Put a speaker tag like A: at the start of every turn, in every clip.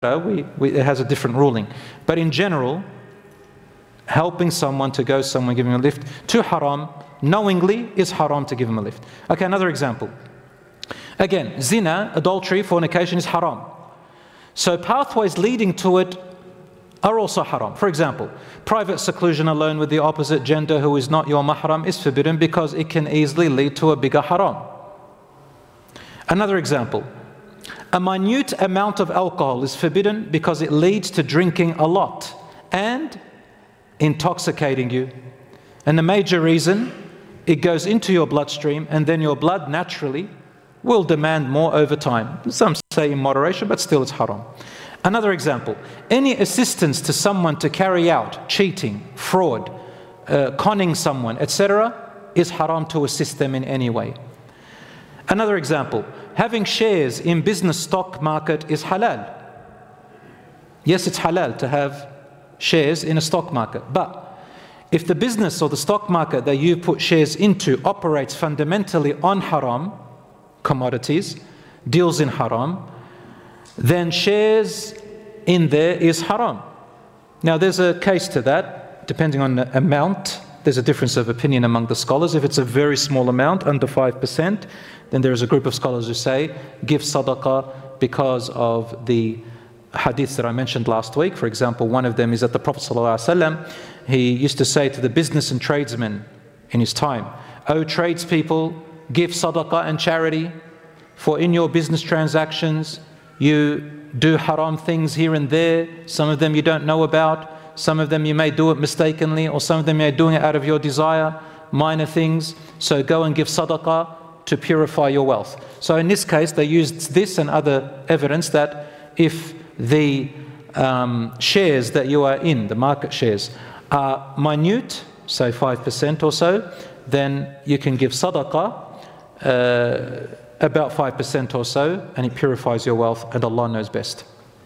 A: it has a different ruling. But in general, helping someone to go somewhere, giving a lift to haram, knowingly is haram to give him a lift. Okay, another example. Again, zina, adultery, fornication is haram. So pathways leading to it are also haram. For example, private seclusion alone with the opposite gender who is not your mahram is forbidden because it can easily lead to a bigger haram. Another example, a minute amount of alcohol is forbidden because it leads to drinking a lot and intoxicating you. And the major reason, it goes into your bloodstream and then your blood naturally will demand more over time. Some say in moderation, but still it's haram. Another example, any assistance to someone to carry out cheating, fraud, conning someone, etc. is haram to assist them in any way. Another example, having shares in business stock market is halal. Yes, it's halal to have shares in a stock market, but if the business or the stock market that you put shares into operates fundamentally on haram commodities, deals in haram, then shares in there is haram. Now there's a case to that, depending on the amount. There's a difference of opinion among the scholars. If it's a very small amount, under 5%, then there is a group of scholars who say, give sadaqah because of the hadiths that I mentioned last week. For example, one of them is that the Prophet ﷺ, he used to say to the business and tradesmen in his time, O tradespeople, give sadaqah and charity, for in your business transactions, you do haram things here and there. Some of them you don't know about. Some of them you may do it mistakenly, or some of them you're doing it out of your desire, minor things. So go and give sadaqah to purify your wealth. So in this case, they used this and other evidence that if the shares that you are in, the market shares, are minute, say 5% or so, then you can give sadaqah about 5% or so, and it purifies your wealth, and Allah knows best.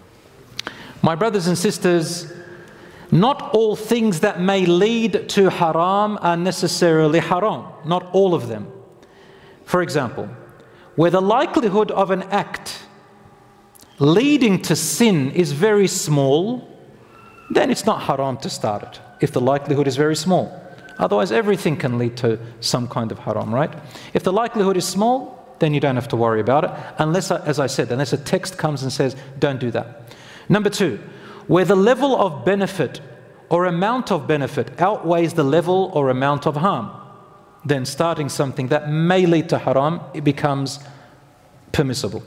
A: My brothers and sisters, not all things that may lead to haram are necessarily haram. Not all of them. For example, where the likelihood of an act leading to sin is very small, then it's not haram to start it, if the likelihood is very small. Otherwise, everything can lead to some kind of haram, right? If the likelihood is small, then you don't have to worry about it, unless, as I said, unless a text comes and says, don't do that. Number two, where the level of benefit or amount of benefit outweighs the level or amount of harm, then starting something that may lead to haram, it becomes permissible.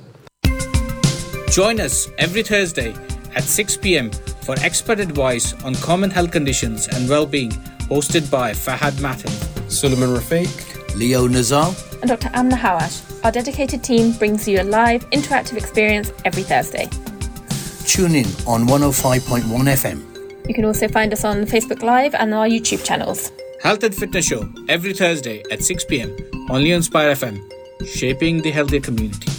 B: Join us every Thursday at 6 p.m. for expert advice on common health conditions and well-being, hosted by Fahad Matin,
C: Suleiman Rafiq,
D: Leo Nazar,
E: and Dr. Amna Hawash. Our dedicated team brings you a live, interactive experience every Thursday.
D: Tune in on 105.1 FM.
E: You can also find us on Facebook Live and our YouTube channels.
B: Health and Fitness Show every Thursday at 6 p.m. only on Inspire FM, shaping the healthier community.